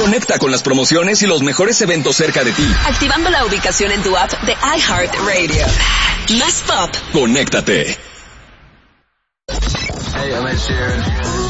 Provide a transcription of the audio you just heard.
Conecta con las promociones y los mejores eventos cerca de ti. Activando la ubicación en tu app de iHeartRadio. Más pop. Conéctate. Hey, I'm Ed Sheeran.